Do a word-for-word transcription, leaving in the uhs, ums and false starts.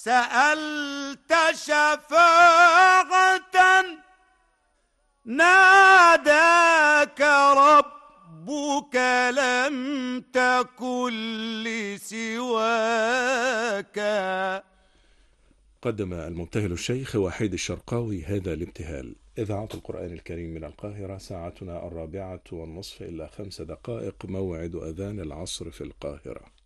سألت شفاعة ناداك ربك لم تكن لسواك. قدم المبتهل الشيخ وحيد الشرقاوي هذا الابتهال. إذاعة القرآن الكريم من القاهرة، ساعتنا الرابعة والنصف إلا خمس دقائق، موعد أذان العصر في القاهرة.